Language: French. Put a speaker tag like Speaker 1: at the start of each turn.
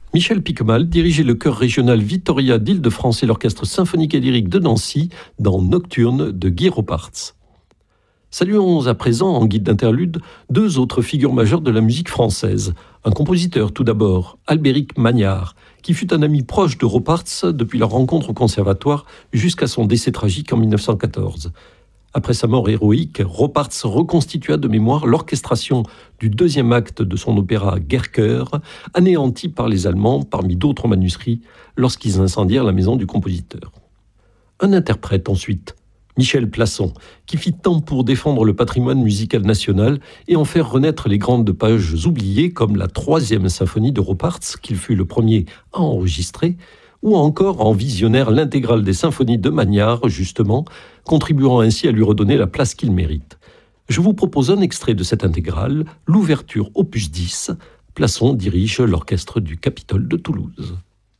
Speaker 1: Michel Piquemal dirigeait le chœur régional Vittoria d'Île-de-France et l'orchestre symphonique et lyrique de Nancy dans Nocturne de Guy Ropartz. Saluons à présent, en guide d'interlude, deux autres figures majeures de la musique française. Un compositeur tout d'abord, Albéric Magnard, qui fut un ami proche de Ropartz depuis leur rencontre au conservatoire jusqu'à son décès tragique en 1914. Après sa mort héroïque, Ropartz reconstitua de mémoire l'orchestration du deuxième acte de son opéra Guerchœur, anéanti par les Allemands parmi d'autres manuscrits lorsqu'ils incendièrent la maison du compositeur. Un interprète ensuite, Michel Plasson, qui fit tant pour défendre le patrimoine musical national et en faire renaître les grandes pages oubliées comme la 3e symphonie de Ropartz, qu'il fut le premier à enregistrer, ou encore en visionnaire l'intégrale des symphonies de Magnard, justement, contribuant ainsi à lui redonner la place qu'il mérite. Je vous propose un extrait de cette intégrale, l'ouverture opus 10. Plasson dirige l'orchestre du Capitole de Toulouse.